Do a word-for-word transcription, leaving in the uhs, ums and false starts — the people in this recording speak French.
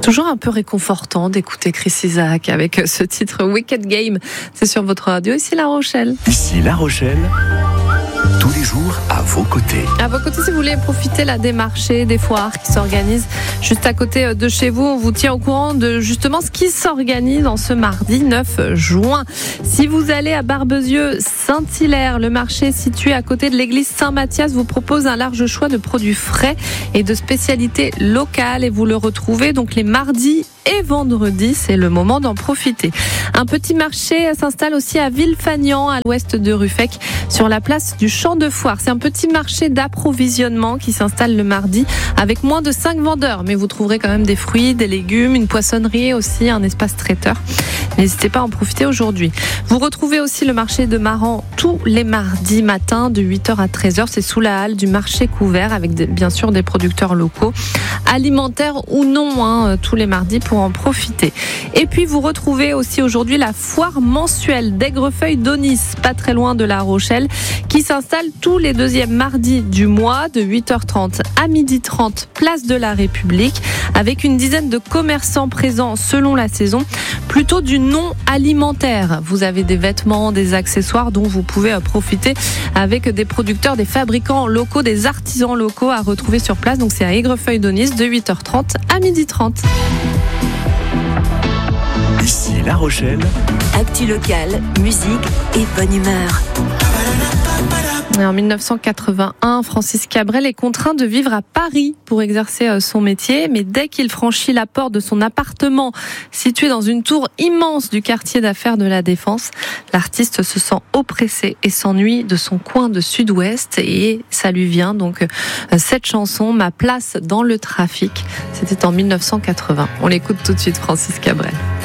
Toujours un peu réconfortant d'écouter Chris Isaak avec ce titre Wicked Game. C'est sur votre radio. Ici La Rochelle. Ici La Rochelle. Tous les jours à vos côtés. À vos côtés, si vous voulez profiter là des marchés, des foires qui s'organisent juste à côté de chez vous, on vous tient au courant de justement ce qui s'organise en ce mardi neuf juin. Si vous allez à Barbezieux-Saint-Hilaire, le marché situé à côté de l'église Saint-Mathias vous propose un large choix de produits frais et de spécialités locales et vous le retrouvez donc les mardis et vendredis, c'est le moment d'en profiter. Un petit marché s'installe aussi à Villefagnan, à l'ouest de Ruffec, sur la place du Champ de Foire. C'est un petit marché d'approvisionnement qui s'installe le mardi avec moins de cinq vendeurs, mais vous trouverez quand même des fruits, des légumes, une poissonnerie et aussi un espace traiteur. N'hésitez pas à en profiter aujourd'hui. Vous retrouvez aussi le marché de Maran tous les mardis matins de huit heures à treize heures. C'est sous la halle du marché couvert avec des, bien sûr des producteurs locaux, alimentaires ou non, hein, tous les mardis pour en profiter. Et puis vous retrouvez aussi aujourd'hui la foire mensuelle d'Aigrefeuille-d'Aunis, pas très loin de La Rochelle, qui s'installe tous les deuxièmes mardis du mois de huit heures trente à midi trente, place de la République, avec une dizaine de commerçants présents selon la saison, plutôt du non alimentaire. Vous avez des vêtements, des accessoires dont vous pouvez profiter avec des producteurs, des fabricants locaux, des artisans locaux à retrouver sur place. Donc c'est à Aigrefeuille-d'Aunis de huit heures trente à midi trente. Ici La Rochelle. Actu locale, musique et bonne humeur. En dix-neuf cent quatre-vingt-un, Francis Cabrel est contraint de vivre à Paris pour exercer son métier, mais dès qu'il franchit la porte de son appartement situé dans une tour immense du quartier d'affaires de la Défense, l'artiste se sent oppressé et s'ennuie de son coin de sud-ouest et ça lui vient donc cette chanson, Ma place dans le trafic. C'était en dix-neuf cent quatre-vingts. On l'écoute tout de suite, Francis Cabrel.